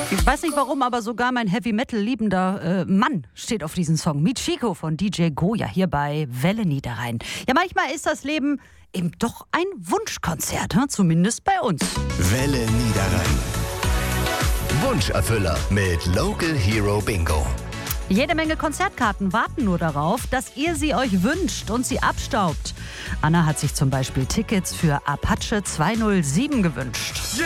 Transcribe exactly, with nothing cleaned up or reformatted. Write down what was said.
Ich weiß nicht warum, aber sogar mein Heavy-Metal-liebender äh, Mann steht auf diesen Song. Michiko von D J Goya hier bei Welle Niederrhein. Ja, manchmal ist das Leben eben doch ein Wunschkonzert, hm? Zumindest bei uns. Welle Niederrhein. Wunscherfüller mit Local Hero Bingo. Jede Menge Konzertkarten warten nur darauf, dass ihr sie euch wünscht und sie abstaubt. Anna hat sich zum Beispiel Tickets für Apache zweihundertsieben gewünscht.